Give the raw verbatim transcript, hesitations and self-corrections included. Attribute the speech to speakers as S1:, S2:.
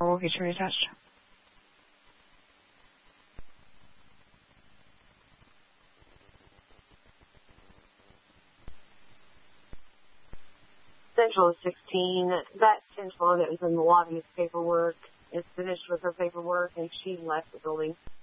S1: We'll get you reattached.
S2: Central is sixteen. That ten twelve that was in the lobby of paperwork is finished with her paperwork, and she left the building.